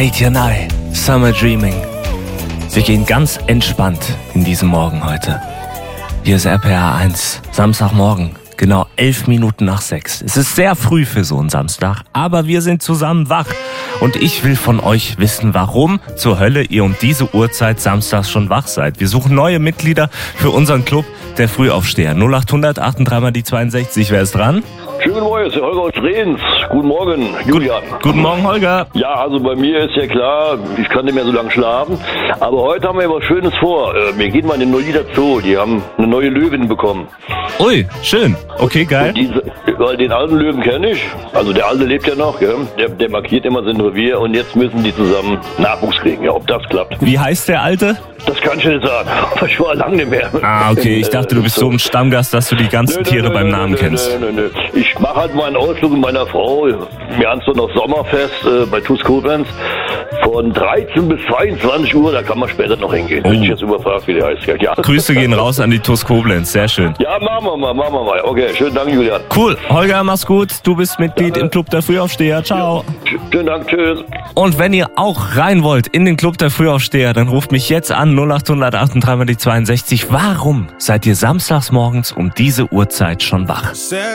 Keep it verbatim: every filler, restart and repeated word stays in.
Katie and I, Summer Dreaming. Wir gehen ganz entspannt in diesen Morgen heute. Hier ist R P R eins, Samstagmorgen, genau elf Minuten nach sechs. Es ist sehr früh für so einen Samstag, aber wir sind zusammen wach. Und ich will von euch wissen, warum zur Hölle ihr um diese Uhrzeit samstags schon wach seid. Wir suchen neue Mitglieder für unseren Club der Frühaufsteher. null acht hundert achtunddreißig mal die zweiundsechzig, wer ist dran? Schönen guten Morgen, ist der Holger aus Rehns. Guten Morgen, Julian. Gut, guten Morgen, Holger. Ja, also bei mir ist ja klar, ich kann nicht mehr so lange schlafen. Aber heute haben wir was Schönes vor. Wir gehen mal in den Nolita Zoo. Die haben eine neue Löwin bekommen. Ui, schön. Okay, geil. Diese, weil den alten Löwen kenne ich. Also der alte lebt ja noch, gell? Der, der markiert immer sein Revier. Und jetzt müssen die zusammen Nachwuchs kriegen. Ja, ob das klappt. Wie heißt der Alte? Das kann ich nicht sagen. Ich war lange nicht mehr. Ah, okay. Ich dachte, du bist so ein Stammgast, dass du die ganzen Nö, Tiere nö, beim nö, Namen nö, kennst. Nö, nö, nö. Ich mache halt mal einen Ausflug mit meiner Frau. Wir haben so noch Sommerfest äh, bei TuS Koblenz. Von dreizehn bis zweiundzwanzig Uhr, da kann man später noch hingehen. Oh. Wenn ich jetzt überfragt, wie der heißt. Ja. Grüße gehen raus an die TuS Koblenz. Sehr schön. Ja, machen wir mal, machen wir mal. Okay, schönen Dank, Julian. Cool. Holger, mach's gut. Du bist Mitglied im Club der Frühaufsteher. Ciao. Ja. Schönen Dank, tschüss. Und wenn ihr auch rein wollt in den Club der Frühaufsteher, dann ruft mich jetzt an null acht hundert achtunddreißig mal die zweiundsechzig. Warum seid ihr samstags morgens um diese Uhrzeit schon wach?